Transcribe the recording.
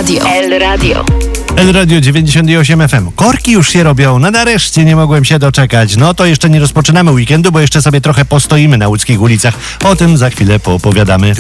Radio. El Radio. El Radio 98 FM. Korki już się robią. No nareszcie nie mogłem się doczekać. No to jeszcze nie rozpoczynamy weekendu, bo jeszcze sobie trochę postoimy na łódzkich ulicach. O tym za chwilę poopowiadamy.